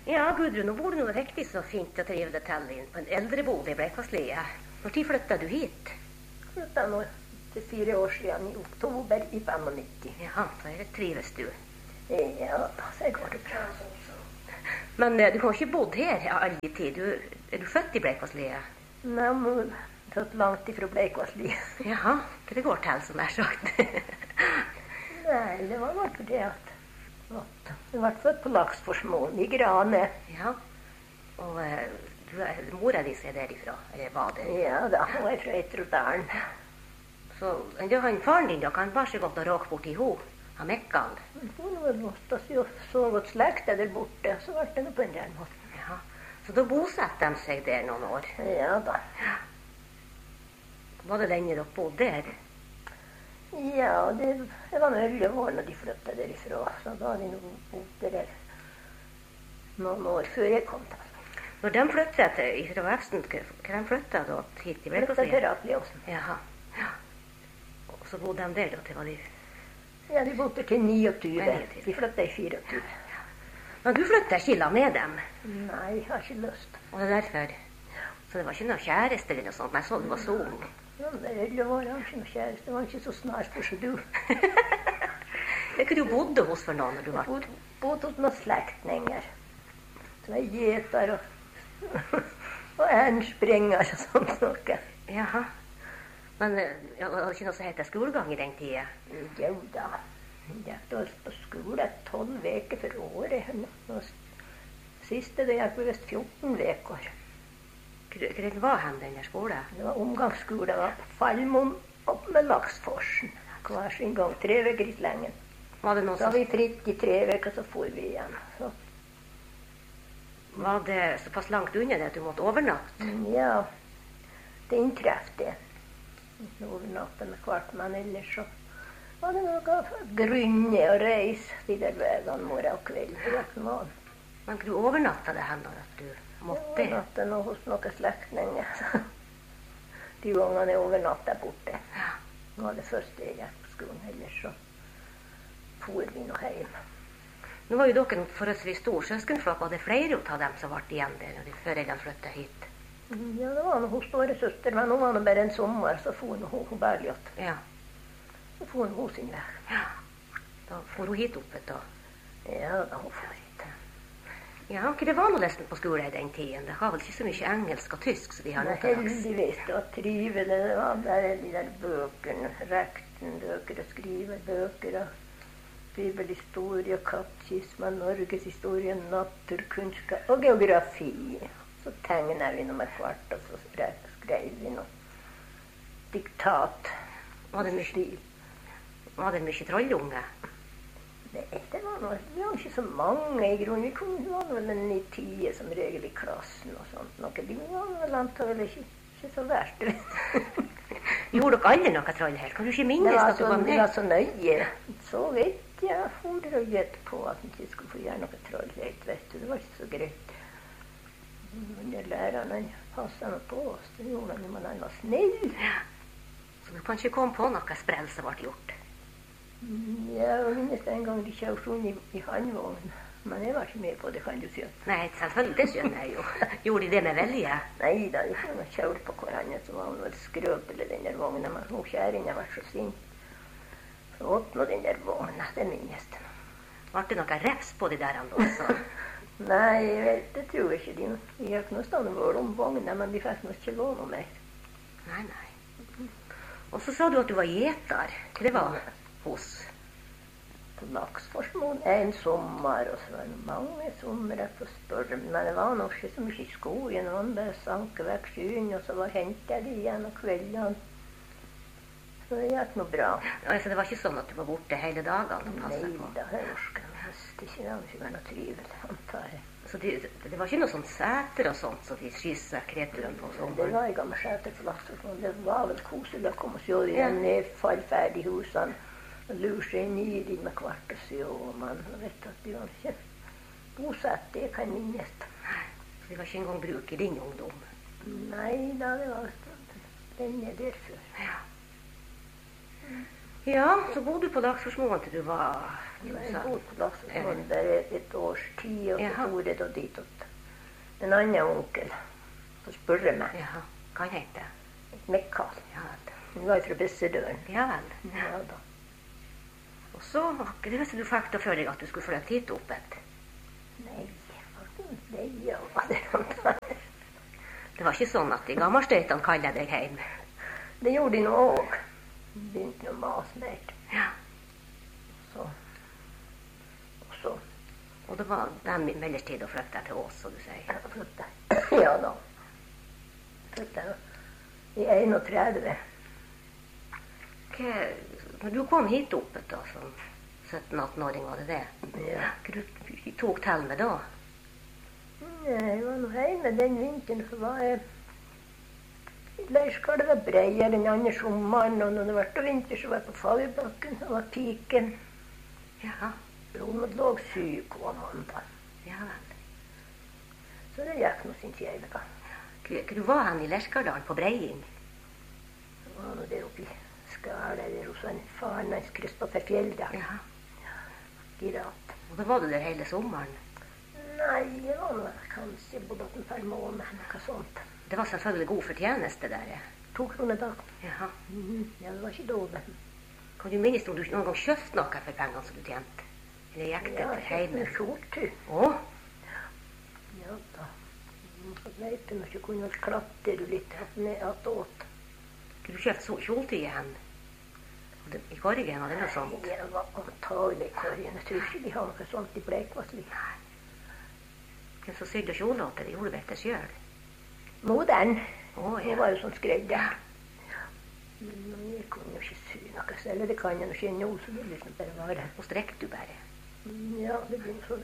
Ja, Gudrun, nå bor du noe riktig så fint og trivelig til inn på en eldrebolig i Bleikvasslia. Når tid flyttet du hit? Flyttet nå til 4 år siden, i oktober i 95. Ja, så trives du. Ja, så går det bra. Men du har ikke bodd her alle tid. Er du født i Bleikvasslia? Nei, men født langt ifra Bleikvasslia. Jaha, hva det går til, som er sagt. Nei, det var bare det at jeg ble født på Laksforsmoen i Grane. Ja, og mora di er derifra, eller var det? Ja da, hun er fra Etrodalen. Så da han faren din, da kan han bare så godt å råke bort i ho, han Mekkan. Hun var måtte jo så godt slekta der borte, så ble det på en del måte. Ja, så da bosatte de seg der noen år? Ja da. Var det lenge dere bodde der? Ja, det var noe 11 år når de flyttet derifra, så da hadde de bodd der noen år før jeg kom til. Når de flyttet fra Vefsn, hva de flyttet da hit til Bleikvasslia? Flyttet til Ratliosen. Jaha, ja. Og så bodde de der da til var de? Ja, de bodde til 29. De flyttet i 24. Ja. Men du flyttet ikke la med dem? Nei, jeg har ikke lyst. Og det er derfor? Så det var ikke noe kjæreste eller noe sånt, men så det var solen? Ja, det er 11 år, jeg har ikke noe kjæreste. Det var ikke så snart for som du. Det kunne du bodde hos for noen når du var? Jeg bodde hos noen slektninger. Så jeg gjeter og ærenspringer og sånt noe. Jaha. Men ja, var det ikke noe som heter skolegang i den tida? Jo da. Jeg gikk på skole 12 veker for året. Siste det gikk visst 14 veker. Hva var han den der skolen? Det var omgangsskole. Det var på Fallmoen opp med Laksforsen. Hver sin gang 3 veker i slengen. Var det noe så vi fritt i 3 veker, så for vi igjen. Så. Var det såpass langt unna det at du måtte overnatte? Ja, det inntrefte. Overnatte med hvert, men ellers så var det noe grunne å reise de der veiene morgen og kveld. Men du overnatta det hen da at du måtte? Jeg overnatta nå hos noen slektninger. De gangene jeg overnatta borte. Ja. Nå var det første jeg gikk på skolen, ellers så for vi nå hjem. Nå var jo dere en forholdsvis stor søskenflokk, og det er flere av dem som ble igjen der når de foreldrene flyttet hit. Ja, det var noe hos store søster, men nå var det bare en sommer, så for hun Bergljot. Ja. Så for hun sin vei. Ja. Da for hun hit oppe da? Ja, da hun for hit. Ja, ikke det var noe nesten på skolen i den tiden. Det var vel ikke så mye engelsk og tysk som vi har nå til dags. Heldigvis, det var trivelig. Det var bare de der bøkene, rektenbøker og skrivebøker og bibelhistorie, katekisme, norgeshistorie, naturkunnskap og geografi. Så tegnet vi noe med hvert, og så skrev vi noe diktat. Var det mye trollunge? Det var noe, vi var ikke så mange i grunnen. Vi var vel en 9-10 som regel i klassen og sånt. De var vel antagelig ikke så verst. Gjorde dere alle noe troll her? Kan du ikke minnes at du var med? Det var så nøye. Så vet jeg, for å gjette på at vi ikke skulle få gjøre noe troll. Vet du, det var ikke så greit. Men lærerne passet meg på oss. Det gjorde han, men han var snill. Ja. Så du kan ikke komme på noe sprell som ble gjort? Ja, jeg minnes en gang de kjørte rundt i handvognen. Men jeg var ikke med på det, kan du si. Nei, selvfølgelig, det skjønner jeg jo. Gjorde de det med vilje? Nei da, de kunne kjøre på hverandre, så var hun vel skrøpelig, den der vognen. Men hun kjæringen var så sint. Så åpnet den der vognen, det minnes det. Var det noe refs på de der andre også? Nei, det tror jeg ikke. De gikk noe sted om vognen, men de fikk nok ikke lov noe mer. Nei. Og så sa du at du var gjeter. Hva det var hos? På Laksforsmoen en sommer, og så var det mange sommer på spørre. Men det var nok ikke så mye i skogen. Man bare sank vekk skyen, og så hentet de igjen og kveldene. Så det gikk noe bra. Altså, det var ikke sånn at du var borte hele dagen og passet på? Nei da, jeg orsker helst ikke. Det var ikke noe trivelig, antar jeg. Så det var ikke noe sånn sæter og sånt som de skysset kreturene på sommeren? Det var i gammel sæter på Laksforsmoen. Det var vel koselig å komme og se de nedfallferdige husene. Og lure seg inn i dem med hvert og se, og man vet at de var ikke bosatt, det kan minnes. Så det var ikke engang bruk i din ungdom? Nei da, det var lenge der før. Ja. Ja, så bodde du på Laksforsmoen til du var... Jeg bodde på Laksforsmoen bare et års tid, og så tog jeg da dit til en annen onkel og spurte meg. Jaha, hva heter det? Mikael. Ja vel. Han var fra Bessedøren. Ja vel. Ja da. Og så var ikke det så du fikk da for deg at du skulle flytte hit opp et? Nei, ja, hva det var. Det var ikke sånn at de gammelstøytene kalte deg hjem? Det gjorde de nå også. Begynte å mase mer. Ja. Så. Og det var den midlertid å flytte til Ås, som du sier? Ja, flytte. Ja da. Flytte i 31. Når du kom hit oppe da, som 17-18-åring, var det det? Ja. Hva du tok til med da? Jeg var nå hjemme den vinteren, så var jeg i Leirskala breier den andre sommeren, og når det var vinter, så var jeg på Fagerbakken, og var piken. Ja. Hun lå syk og var mandag. Ja vel. Så det gikk nå sin kjele da. Hva du var han i Leirskadalen på Breiing? Så var nå der oppe i Skala, der hos en faren hans, Kristoffer Fjelldal. Ja. Girat. Og da var du der hele sommeren? Nei, det var nå kanskje både et par måneder, noe sånt. Det var selvfølgelig god fortjeneste der. 2 kroner da. Jaha. Ja, det var ikke dårlig. Kan du minnes om du noen gang kjøpte noe for pengene som du tjente? Eller gikk det til hjemme? Ja, skjorte. Å? Ja da. Så vet du, når du kunne klatre litt ned at åt. Kunne du kjøpt kjoltøy igjen? I Korgen, var det noe sånt? Nei, det var antagelig i Korgen. Jeg tror ikke de har noe sånt i Bleikvassli. Hvem som sydde kjolåter? Det gjorde du dette selv? Modern. Å, ja. Hun var jo sånn skredder. Men jeg kunne jo ikke sy noe selv. Det kan jeg jo ikke nå, så det liksom bare var det. Og strekte du bare? Ja, det blir sånn.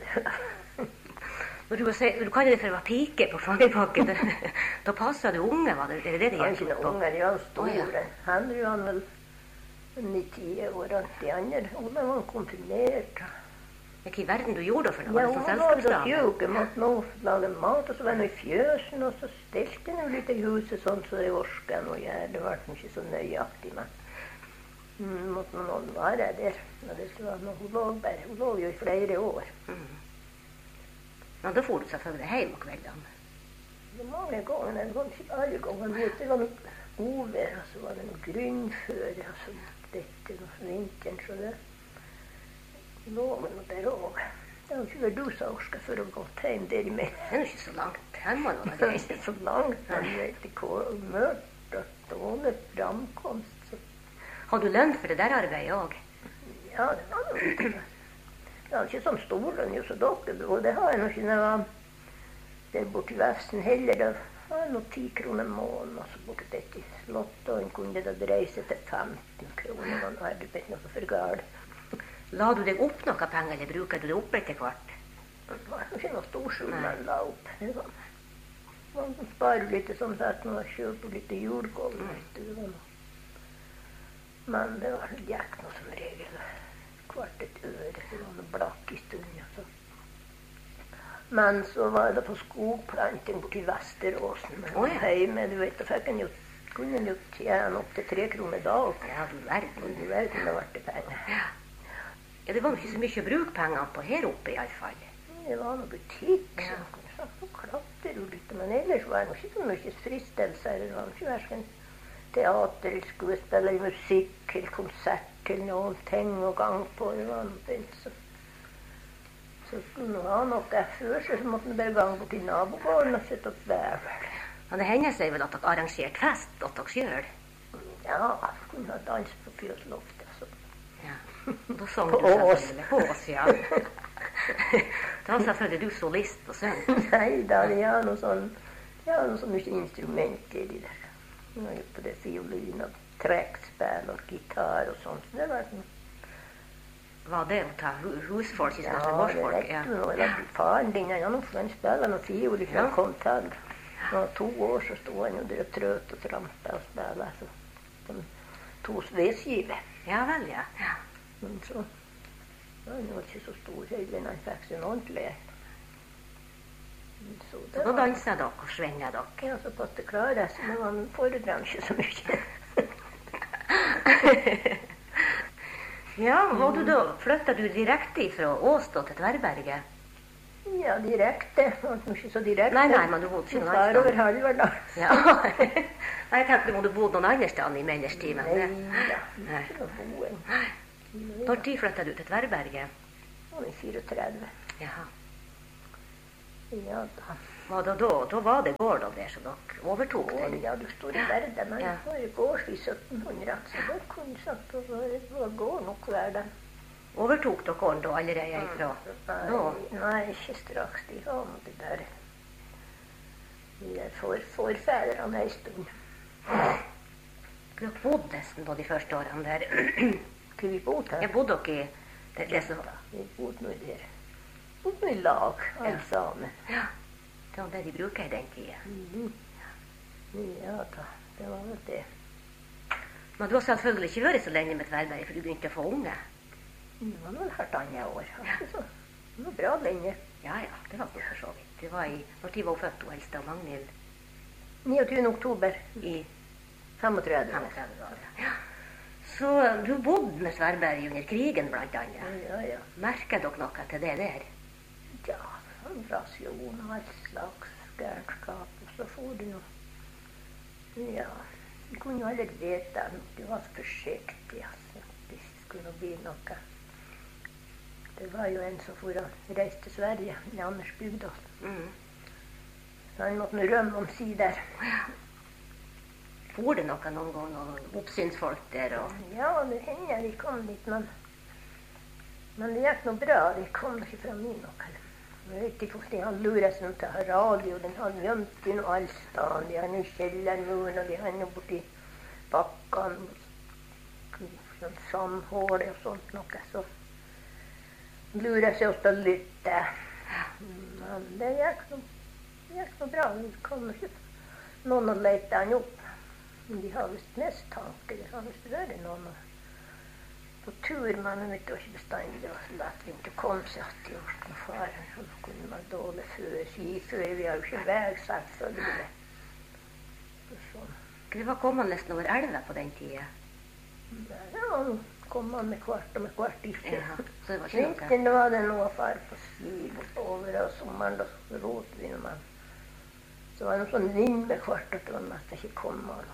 Når du kaller det for å være pike på Fagerbakken, da passet du unge, var det det det Han gikk ikke på? noen unger, de var store. Å, ja. Henry var vel 9-10 år, og de andre, Ola var konfirmert. Men hva i verden du gjorde da for noe? Ja, Var det hun sånn var da selskapsdag? sjuk, jeg måtte nå lage mat, og så var jeg nå i fjøsen, og så stelte jeg nå litt i huset, sånn så jeg orket noe gjøre. Det var ikke så nøyaktig, men måtte noen være der. Og det var noe, hun lå jo i flere år. Men da får du selvfølgelig hjem om kveldene. Det var mange ganger, det var ikke alle ganger. Det var noe ovær, og så var det noe grunnføre, og så dette var vinteren, så det lå vel noe der også. Det var ikke vel du som orket for å gå hjem der i meg. Det er jo ikke så langt. Her må det Det være var ikke så langt, men det var ikke mørkt og dårlig framkomst. Så. Har du lønn for det der arbeidet også? Ja, det var noe litt. Det var ikke sånn stor lønn, jo så dere, og det har jeg nok ikke når jeg var der borte i Vefsen heller. Det var noe 10 kroner måneden, og så borte dette i slottet, og en kunne da reise til 15 kroner, og nå er det bare noe for galt. La du deg opp noe penger, eller bruker du det opp etter hvert? Det var ikke noe stor sum man la opp. Det var, man sparer litt sånn at man kjøper litt jordgård, vet du. Det var noe. Men det var gikk noe som regel kvart et øre, så det var noe blakk i stunden. Så. Men så var det på skogplanting borti Vesteråsen. Å, ja. Hjemme, du vet, da kunne en jo tjene opp til 3 kroner dag. Ja, du verden. Og du vet om det ble det penger. Ja, det var jo ikke så mye å bruke penger på her oppe i alle fall. Det var noe butikk, Ja. så klapper jo litt, men ellers var det ikke så mye fristelser. Det var ikke hverken teater, skuespill, eller musikk, eller konsert, eller noen ting å gang på. Det var noe fint, så skulle man ha noe før, så måtte man bare gang bort i nabogården og sitte og være. Men det hender seg vel at dere arrangerte fest at dere selv? Ja, så kunne man ha dans på fjøsloftet. Så. Ja. Da sang På du Ås. selvfølgelig. På Ås, ja. Da var selvfølgelig du solist og søng. Nei da, det er noe sånn, mye instrumenter i det. Jeg var jo på det fiolin og trekkspill og gitar og sånt. Så det var sånn. Var det å ta husfolk i stedet Ja, for det gårdsfolk? vet du nå. Det var faren din, han spiller noe fiolin fra han kom til. Når han var 2 år, så stod han jo der og trøt og trampet og spillet. Så de 2 vedskiver. Ja vel, ja. Ja. Men så var han jo ikke så stor heller når han fikk seg en ordentlig. Så Så det da var, danset dere og svinget dere. ja, så pass det klarer seg, men han foredrar ikke så mye. Ja, flyttet du direkte fra Åstad til Tverrberget? Ja, direkte. Ikke så direkte. Nei, men du bodde ikke noen annen sted. Over Halvardal. Ja. Nei, jeg tenkte du måtte bo noen andre sted i mellerstimen. Nei, ikke noe boen. Når tid flyttet du til Tverrberget? I 34. Jaha. Ja da. Da var det gård av det, så dere overtok den? Ja, du står i verden. Men det var gård i 1700, så da kunne jeg sagt at det var gård nok hver dag. Overtok dere gården da allerede ifra? Nei, ikke straks. De har de der forfedrene en stund. Dere bodde nesten da de første årene der. Hvor vi bodde her? Jeg bodde dere i det som... Vi bodde nå der. Bodde i lag, alle sammen. Ja, det var det de bruker i den tiden. Ja da, det var vel det. Men du har selvfølgelig ikke vært så lenge med Tverrberget, for du begynte å få unge. Det var noen halvannet år. Det var bra lenge. Ja, det var det for så vidt. Det var når de var født, og eldste av Magnhild. 29. oktober. I 35 år. Ja. Så du bodde med Tverrberget under krigen, blant annet. Ja. Merker dere noe til det der? Ja, rasjon og alt slags gærenskap. Og så får du noe. Ja, du kunne jo aldri vite at du var så forsiktig, altså. Det skulle bli noe. Det var jo en som reiste til Sverige, Anders Bugdal. Så han måtte rømme om sider. For det noen gang, noen oppsynsfolk der? Ja, det hender de kom dit, men det gikk noe bra. De kom ikke fra min noe. Jeg vet ikke hvordan han lurer seg til å ha radio. Den har gjemt i noe allsted. De har noe kjellermuren, og de har noe borti bakken. Sånn sandhål og sånt noe. Så lurer seg også til å lytte. Men det gikk noe bra. Det kom ikke noen og lette han opp. Men de har vist mistanke. Det har vist vært noen på tur, men jeg vet ikke bestandig. Det var så lett vi ikke kom seg til Orten og faren. Han kunne være dårlig skifør. Vi har jo ikke vei, selvfølgelig. Det var kommet nesten over elva på den tiden? Ja, kom man med kvart og med kvart ikke. Ja, så det var ikke noe. Vinteren var det noe far på ski bortover, og sommeren da råd vi når man. Så var det noe sånn vind med kvart at det var mest ikke kom man.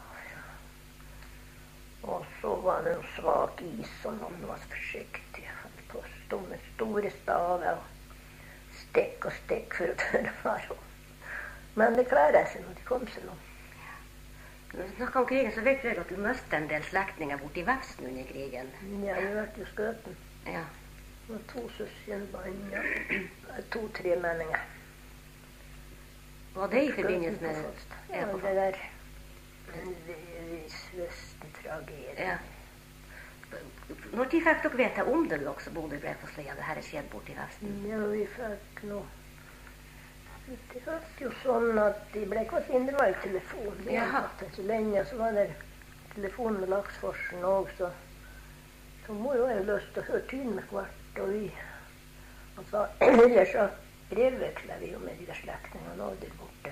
Og så var det noe svak is, og man var forsiktig. På store staver og stekk for å tørre far. Men det klarer seg når de kom seg nå. Når vi snakker om krigen, så vet vi at du møtte en del slektninger borte i Vefsn under krigen. Ja, vi ble jo skøten. Ja. Det var 2 søskenbarn og 2-3 menninger. Var det i forbindelse med... Ja, det der Svesten-tragedien. Ja. Når de fikk dere vite om det også, bodde i Brekkåslia, det her er skjedd borte i Vefsn? Ja, vi fikk noe. Det var jo sånn at i Brekkåslia det var jo telefon. Ja. Så lenge så var det telefon med Laksforsen også. Så må jo ha lyst til å høre tyn med kvart, og vi altså, ellers så brevveksler vi jo med de der slektningene og der borte.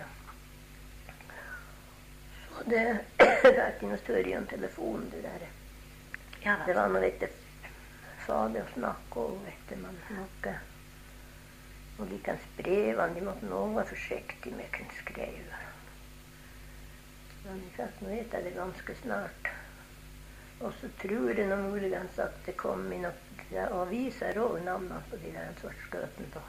Så det er ikke noe større enn telefon, det der. Ja, det var noe litt farlig å snakke om, vet du, men noe. Og likens brevene, de måtte nå være forsiktige med å kunne skrive. Men vi fikk nå vite det ganske snart. Og så tror jeg nå muligens at det kom i noen aviser og navnene på de der svartskøtene da.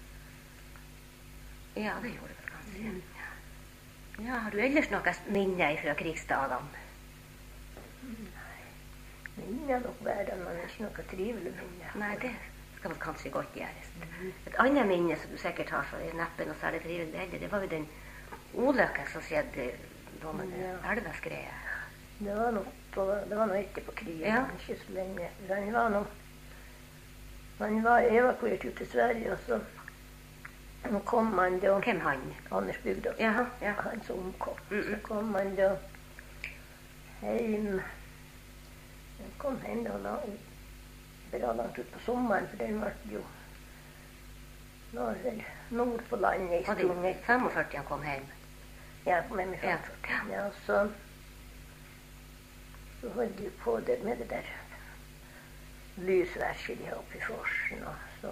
Ja, det gjorde det kanskje. Ja, har du ellers noe minne fra krigsdagene? Nei, minne er nok verden, men ikke noe trivelig minne. Nei, det skal vel kanskje godt gjøres. Et annet minne som du sikkert har fra neppe noe særlig trivelig heller, det var jo den ulykken som skjedde da med elveskredet. Det var noe etterpå krigen, ja. Ikke så lenge. Han var evakuert ut til Sverige, og så kom han da. Hvem han? Anders Bugdal. Ja. Han som omkom. Så kom han da hjem. Han kom hjem da bra langt ut på sommeren, for den var jo nord på landet i stund. Og 45 han kom hjem? Ja, kom hjem i 45. Ja, så holdt de på det med det der lysverket de har oppe i forsen. Så.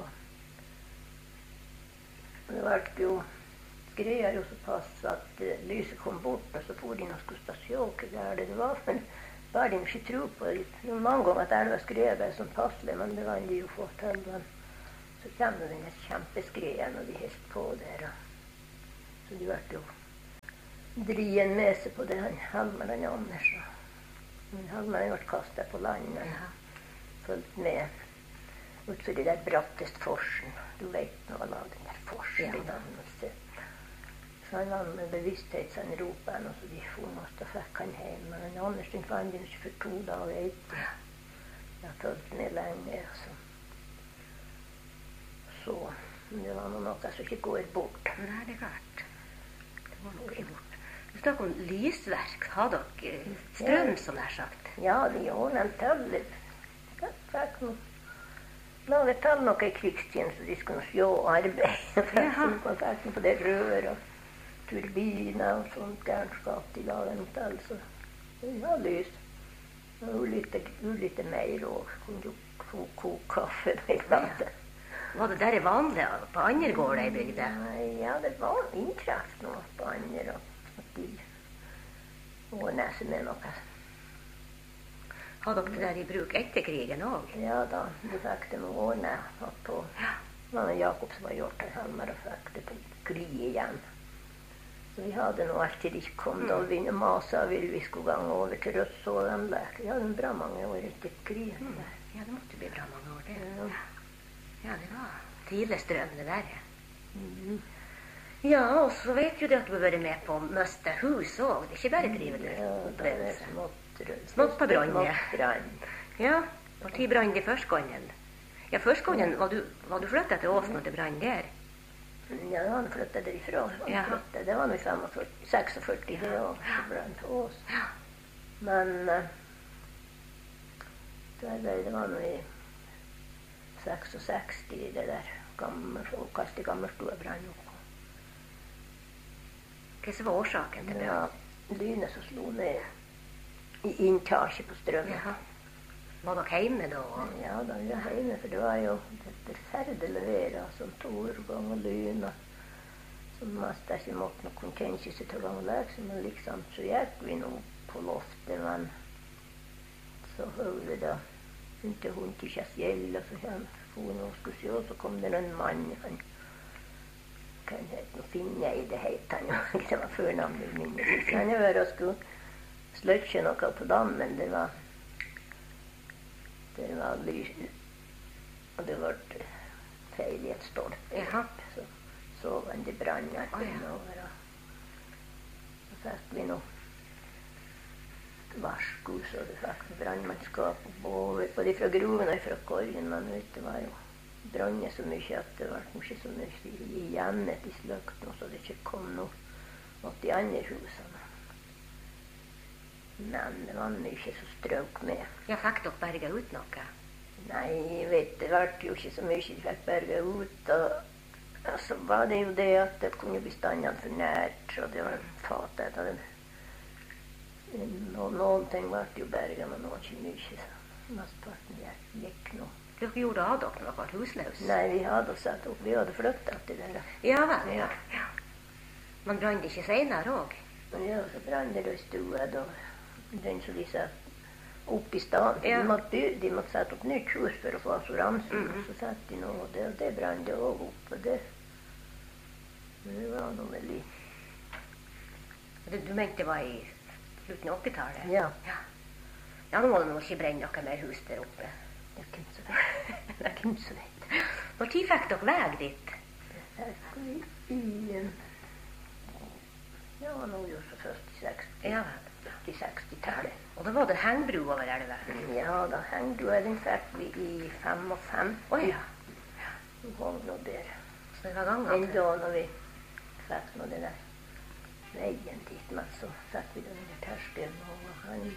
Det var jo skreia jo såpass at lyset kom bort, og så for de og skulle se hva det var. Men bare de ikke tro på det. Det var mange ganger at elva skreia bare sånn passelig, men det var de jo fått til. Så kommer den kjempeskreia når de helt på der. Så de ble jo drien med seg på det, Halmar og Anders. Men Halmar ble kastet på landet. Fulgt med utfor de der brattest forsen. Du vet nå hva den der forsen i dannelse. Så han var med bevissthet, så han ropet han, og så de formåste og fikk han hjem. Men Anders den fant han ikke for 2 dager etter. Jeg har fulgt med lenge. Så det var noe som ikke går bort. Nei, det er klart. Det var nok ikke bort. Du snakker om lysverk. Har dere strøm, som det er sagt? Ja, de ordnet til. Fikk noe. Laget til noe i krigstjeneste, så de skulle se arbeid. Så fikk på det rør og turbiner og sånt gærenskap de laget noe til. Så det var lys. Det var litt mer og kunne jo koke kaffe med glatte. Var det der vanlig på andre gårder i bygda? Ja, det var innkraft nå på andre. At de ordnet seg med noe. Har dere det der i bruk etter krigen også? Ja da, det fikk de ordnet på. Det var Jakob som var gjort til Halmar og fikk det på gli igjen. Så vi hadde nå alltid de kom da og begynte å mase og ville vi skulle gange over til Rødsålanlegg. Vi hadde bra mange år etter krigen der. Ja, det måtte bli bra mange år det. Ja, det var tidlig strøm det der. Ja, og så vet jo det at du har vært med på å miste hus også. Det er ikke bare trivelig opplevelse. Smått på brann, ja. Ja, og til brann det første gangen. Ja, første gangen var du flyttet til Åsen og til brann der? Ja, han flyttet derifra. Det var nå 46 det år, så brann til Ås. Men det var nå i 66 det der såkalte gammelstua brann opp. Hva var årsaken til det? Ja, lynet som slo ned i inntaket på strømmen. Var dere hjemme da? Ja, da var jeg hjemme, for det var jo det ferdelig været, som torgang og lyn, som mest ikke måtte noe tenke seg til å gang og leke, men liksom så gikk vi nå på loftet, men så hørte vi da ikke hun til Kjæsgjell, og så hun og skulle se, og så kom det en mann, han kan hete noe Finneid, det het han jo, det var førnavnet min. Han var og skulle sløtje noe på dammen, det var lys, og det var feil i et stolpe. Så var det brann over, og så fikk vi noe varskos, og det fikk brannmannskap både fra groven og fra korgen, men det var jo brannet så mye at det var ikke så mye igjen etter sløkt, så det ikke kom noe åt de andre husene. Men det var mye som strøk med. Ja, fikk dere berget ut noe? Nei, jeg vet, det var jo ikke så mye de fikk berget ut, og så var det jo det at det kunne bli standende for nært, og det var fatet av det. Noen ting var jo berget, men noe ikke mye, så mestparten gikk nå. Dere gjorde av dere når dere var husløs? Nei, vi hadde satt opp, vi hadde flyttet til det. Ja vel, ja. Men brann det ikke senere også? Ja, så brann det i stua da. Den som de satt opp i stedet. De måtte sette opp nytt hus for å få assuransen. Så satt de noe, og det brann det også opp. Og det var noe veldig. Du mente det var i slutten av 80-tallet? Ja. Ja, nå må det ikke brenne noe mer hus der oppe. Det er hvem som vet. Hvor tid fikk dere vei dit? Det fikk vi i... Ja, nå jo så først i 60-tallet. Og da var det hengbru over elva? Ja, da hengbrua den fikk vi i 55. Ja. Hun hang nå der. Så det var gangen? Men da når vi fikk nå det der veien dit, men så fikk vi den der terskelen og han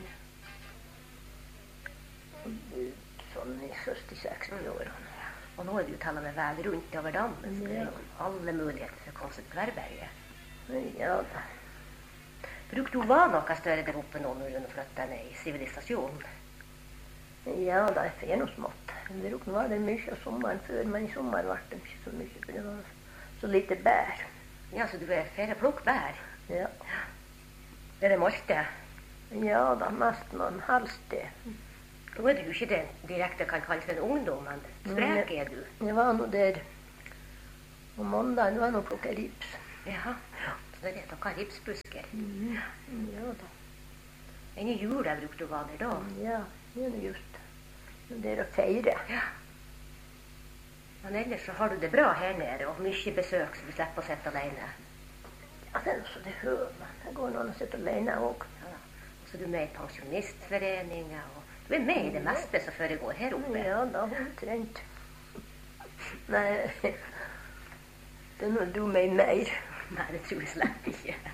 sånn i 60-årene. Og nå er det jo tallet med vei rundt over dammen, så det er jo alle muligheter for å komme seg til Tverrberget. Ja da. Brukte du var noe større der oppe nå når du flyttet ned i sivilisasjonen? Ja, det er noe smått. Det var det mye av sommeren før, men i sommer ble det ikke så mye, for det var så lite bær. Ja, så du er ferdig å plukke bær? Ja. Er det molte? Ja, da mest noen halvsted. Nå er du jo ikke det direkte kan kalle for en ungdom, men sprek er du. Jeg var nå der om mandagen, var nå plukket rips. Ja, så det er dere ripsbusker. Ja da. Enn i jula brukte du å være der da? Ja, det er just det er å feire. Ja. Men ellers så har du det bra her nede, og mye besøk, så du slipper å sitte alene. Ja, det er noe så det hører man. Det går noen å sitte alene også. Ja, så du er med i pensjonistforeninger, og du er med i det meste som foregår her oppe. Ja, da omtrent. Nei, det er noe du med mer. Nei, det tror jeg slett ikke.